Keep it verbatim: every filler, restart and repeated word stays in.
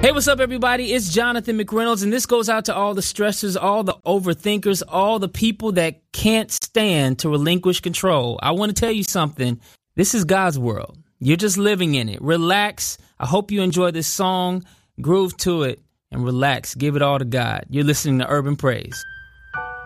Hey, what's up, everybody? It's Jonathan McReynolds, and this goes out to all the stressors, all the overthinkers, all the people that can't stand to relinquish control. I want to tell you something. This is God's world. You're just living in it. Relax. I hope you enjoy this song. Groove to it and relax. Give it all to God. You're listening to Urban Praise.